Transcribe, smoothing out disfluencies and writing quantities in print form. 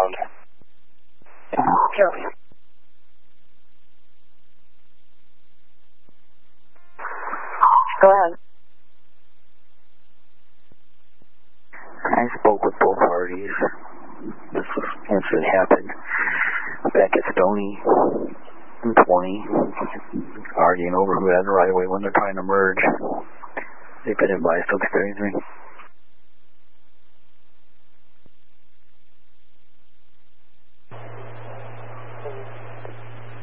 inbound. Sure. Go ahead. I spoke with both parties. This incident happened back at Stony in 20, arguing over who had the right of way when they're trying to merge. They've been advised to excuse me.